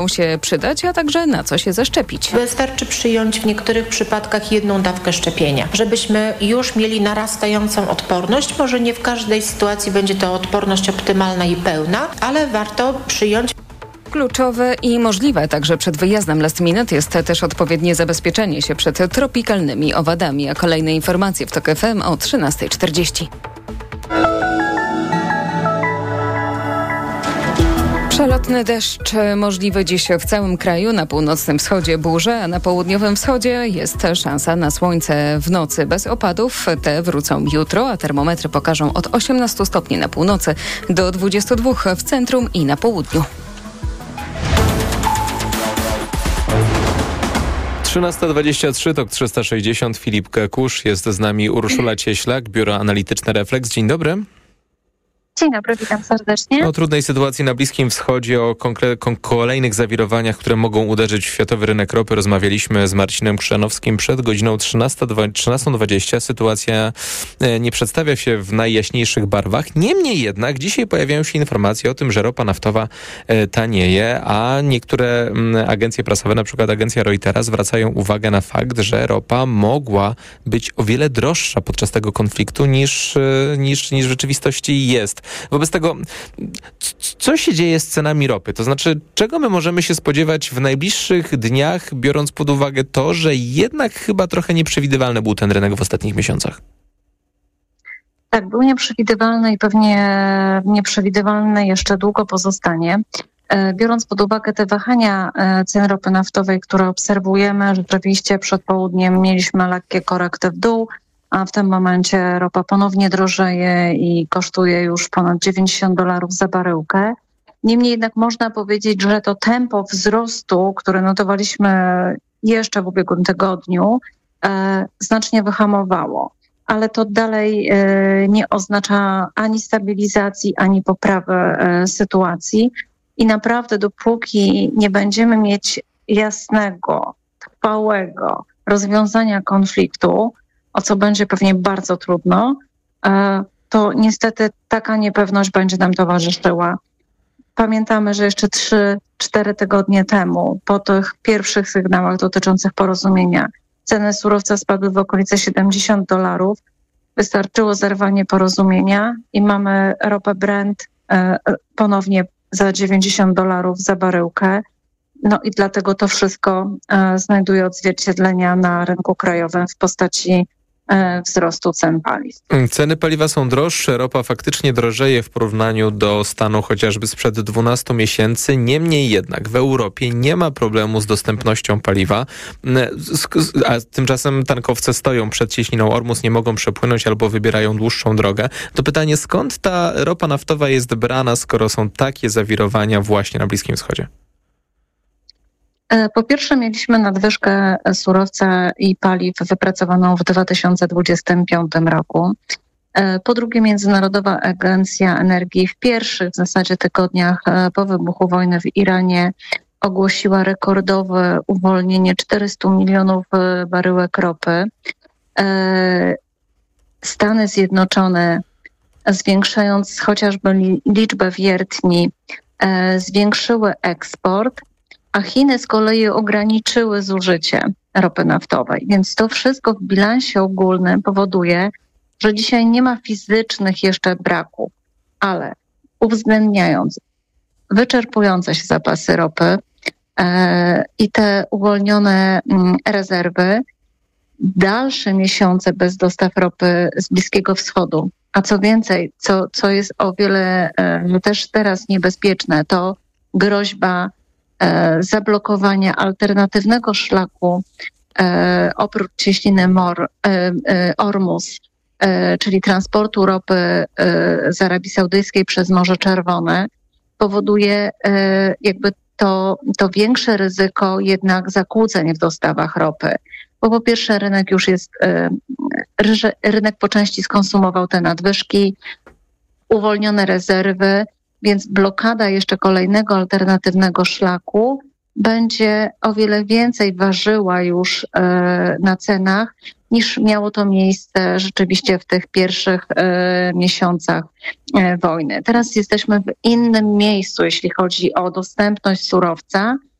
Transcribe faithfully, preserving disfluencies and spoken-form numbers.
się przydać, a także na co się zaszczepić. Wystarczy przyjąć w niektórych przypadkach jedną dawkę szczepienia, żebyśmy już mieli narastającą odporność. Może nie w każdej sytuacji będzie to odporność optymalna i pełna, ale warto przyjąć. Kluczowe i możliwe także przed wyjazdem last minute jest też odpowiednie zabezpieczenie się przed tropikalnymi owadami, a kolejne informacje w TOK F M o trzynasta czterdzieści. Przelotny deszcz możliwy dziś w całym kraju, na północnym wschodzie burze, a na południowym wschodzie jest szansa na słońce w nocy bez opadów. Te wrócą jutro, a termometry pokażą od osiemnastu stopni na północy do dwudziestu dwóch w centrum i na południu. trzynasta dwadzieścia trzy, TOK trzysta sześćdziesiąt, Filip Kekusz, jest z nami Urszula Cieślak, Biuro Analityczne Refleks. Dzień dobry. Dzień dobry, witam serdecznie. O trudnej sytuacji na Bliskim Wschodzie, o konkre- kon- kolejnych zawirowaniach, które mogą uderzyć w światowy rynek ropy, rozmawialiśmy z Marcinem Krzanowskim przed godziną trzynastą dwadzieścia. Sytuacja e, nie przedstawia się w najjaśniejszych barwach. Niemniej jednak dzisiaj pojawiają się informacje o tym, że ropa naftowa e, tanieje, a niektóre m, agencje prasowe, na przykład agencja Reutera, zwracają uwagę na fakt, że ropa mogła być o wiele droższa podczas tego konfliktu niż, e, niż, niż w rzeczywistości jest. Wobec tego, co się dzieje z cenami ropy? To znaczy, czego my możemy się spodziewać w najbliższych dniach, biorąc pod uwagę to, że jednak chyba trochę nieprzewidywalny był ten rynek w ostatnich miesiącach? Tak, był nieprzewidywalny i pewnie nieprzewidywalny jeszcze długo pozostanie. Biorąc pod uwagę te wahania cen ropy naftowej, które obserwujemy, rzeczywiście przed południem mieliśmy lekkie korekty w dół, a w tym momencie ropa ponownie drożeje i kosztuje już ponad dziewięćdziesiąt dolarów za baryłkę. Niemniej jednak można powiedzieć, że to tempo wzrostu, które notowaliśmy jeszcze w ubiegłym tygodniu, e, znacznie wyhamowało. Ale to dalej e, nie oznacza ani stabilizacji, ani poprawy e, sytuacji. I naprawdę dopóki nie będziemy mieć jasnego, trwałego rozwiązania konfliktu, o co będzie pewnie bardzo trudno, to niestety taka niepewność będzie nam towarzyszyła. Pamiętamy, że jeszcze trzy cztery tygodnie temu, po tych pierwszych sygnałach dotyczących porozumienia, ceny surowca spadły w okolice siedemdziesiąt dolarów. Wystarczyło zerwanie porozumienia i mamy ropę Brent ponownie za dziewięćdziesiąt dolarów za baryłkę. No i dlatego to wszystko znajduje odzwierciedlenia na rynku krajowym w postaci wzrostu cen paliw. Ceny paliwa są droższe, ropa faktycznie drożeje w porównaniu do stanu chociażby sprzed dwunastu miesięcy. Niemniej jednak w Europie nie ma problemu z dostępnością paliwa, a tymczasem tankowce stoją przed cieśniną Ormus, nie mogą przepłynąć albo wybierają dłuższą drogę. To pytanie, skąd ta ropa naftowa jest brana, skoro są takie zawirowania właśnie na Bliskim Wschodzie? Po pierwsze, mieliśmy nadwyżkę surowca i paliw wypracowaną w dwa tysiące dwudziestym piątym roku. Po drugie, Międzynarodowa Agencja Energii w pierwszych w zasadzie tygodniach po wybuchu wojny w Iranie ogłosiła rekordowe uwolnienie czterystu milionów baryłek ropy. Stany Zjednoczone, zwiększając chociażby liczbę wiertni, zwiększyły eksport, a Chiny z kolei ograniczyły zużycie ropy naftowej. Więc to wszystko w bilansie ogólnym powoduje, że dzisiaj nie ma fizycznych jeszcze braków, ale uwzględniając wyczerpujące się zapasy ropy e, i te uwolnione m, rezerwy, dalsze miesiące bez dostaw ropy z Bliskiego Wschodu, a co więcej, co, co jest o wiele e, też teraz niebezpieczne, to groźba zablokowania alternatywnego szlaku e, oprócz cieśniny Mor, e, e, Ormus, e, czyli transportu ropy e, z Arabii Saudyjskiej przez Morze Czerwone, powoduje e, jakby to, to większe ryzyko jednak zakłóceń w dostawach ropy. Bo po pierwsze rynek już jest, e, rynek po części skonsumował te nadwyżki, uwolnione rezerwy, więc blokada jeszcze kolejnego alternatywnego szlaku będzie o wiele więcej ważyła już na cenach niż miało to miejsce rzeczywiście w tych pierwszych e, miesiącach e, wojny. Teraz jesteśmy w innym miejscu, jeśli chodzi o dostępność surowca.